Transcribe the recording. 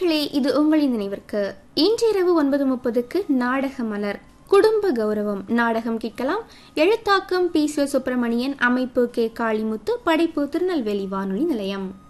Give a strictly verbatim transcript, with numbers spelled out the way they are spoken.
நேயர்களே, இது உங்களின் நினைவிற்கு இன்றிரவு ஒன்பது முப்பதுக்கு நாடக மலர் குடும்ப கௌரவம் நாடகம் கேட்கலாம். எழுத்தாக்கம் பி. சிவசுப்பிரமணியன், அமைப்பு கே. காளிமுத்து, படைப்பு திருநெல்வேலி வானொலி நிலையம்.